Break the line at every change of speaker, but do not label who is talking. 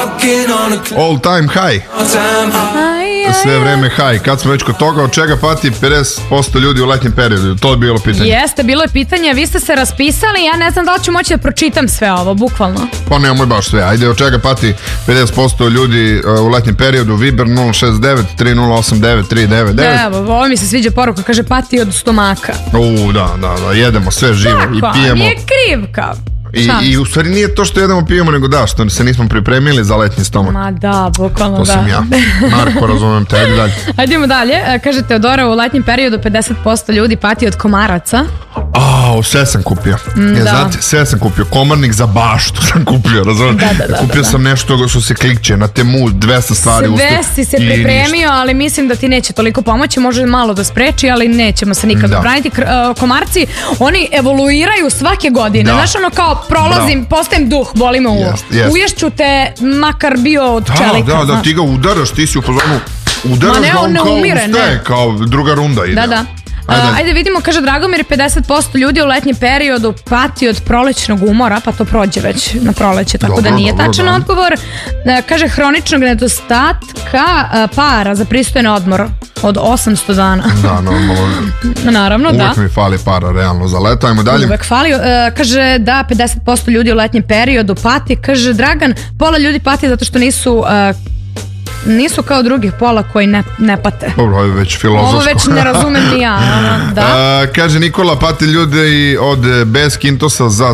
All time high. Sve vreme high. Kad smo već kod toga, od čega pati 50% ljudi u letnjem periodu? To je bilo pitanje.
Jeste, bilo je pitanje, vi ste se raspisali, ja ne znam da li ću moći da pročitam sve ovo, bukvalno.
Pa nemoj baš sve. Ajde, od čega pati 50% ljudi u letnjem periodu? Viber 069 3089 399.
Evo, ovo mi se sviđa poruka, kaže pati od stomaka.
Da, jedemo sve živo.
Tako,
i pijemo.
Nije krivka.
I u stvari nije to što jedemo pijemo, nego da, što se nismo pripremili za letnji stomak.
Ma da, bukvalno
to
da.
To sam ja. Marko, razumem te, ajde dalje.
Ajdemo dalje. Kaže Teodora, u letnjem periodu 50% ljudi pati od komaraca.
Sve sam kupio. Znate, sve sam kupio. Komarnik za baštu sam kupio, razumem? Kupio sam nešto što se klikće na Temu, 200 stvari.
Sve si se pripremio, ali mislim da ti neće toliko pomoći, može malo da spreči, ali nećemo se nikad obraniti. Komarci, oni evoluiraju svake godine. Znaš, ono kao prolazim, postajem duh, boli me uvo. Uješću te, makar bio od čelika.
Da, ti ga udaraš, ti si u pozornu, udaraš ga on kao ustaje, kao druga runda ide.
Da. Ajde vidimo, kaže Dragomir, 50% ljudi u letnjem periodu pati od prolećnog umora, pa to prođe već na proleće, tako da nije tačan odgovor. Kaže hroničnog nedostatka para za pristojan odmor od 800 dana.
Da, normalno.
Naravno, da.
Uvijek mi fali para realno za leto, ajmo dalje.
Uvijek fali. Kaže da 50% ljudi u letnjem periodu pati. Kaže Dragan, pola ljudi pati zato što nisu kao drugih pola koji ne pate.
Dobro, ovo je već filozofsko.
Ovo već ne razumem ni ja. Da.
Kaže Nikola, pati ljudi od bez kintosa za